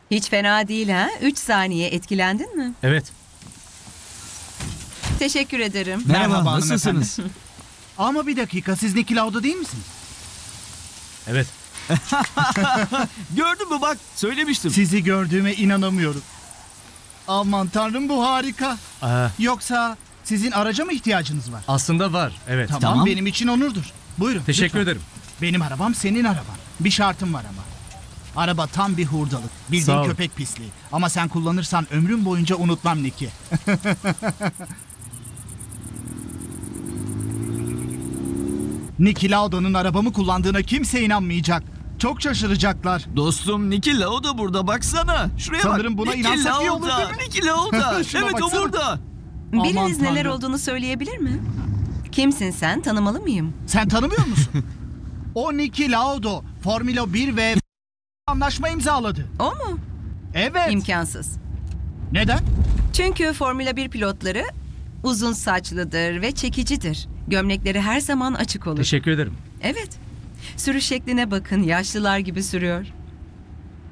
Hiç fena değil ha? 3 saniye etkilendin mi? Evet. Teşekkür ederim. Merhaba, nasılsınız? Ama bir dakika, siz Niki Lauda değil misiniz? Evet. Gördün mü bak, söylemiştim. Sizi gördüğüme inanamıyorum. Aman tanrım, bu harika. Yoksa sizin araca mı ihtiyacınız var? Aslında var. Evet. Tamam, benim için onurdur. Buyurun. Teşekkür lütfen. ederim. Benim arabam senin araban. Bir şartım var ama. Araba tam bir hurdalık. Sağ Bildiğin ol. köpek pisliği. Ama sen kullanırsan ömrüm boyunca unutmam Niki. Niki Lauda'nın arabamı kullandığına kimse inanmayacak. Çok şaşıracaklar. Dostum Niki Lauda burada, baksana. Şuraya bak. Sanırım buna Niki inansak iyi olur, Lauda, değil mi? Niki Lauda. Şuna Evet, baksana. o burada. Biriniz Aman neler tanrım. olduğunu söyleyebilir mi? Kimsin sen? Tanımalı mıyım? Sen tanımıyor musun? O Niki Lauda Formula 1 ve anlaşma imzaladı. O mu? Evet. İmkansız. Neden? Çünkü Formula 1 pilotları uzun saçlıdır ve çekicidir. Gömlekleri her zaman açık olur. Teşekkür ederim. Evet. Sürüş şekline bakın. Yaşlılar gibi sürüyor.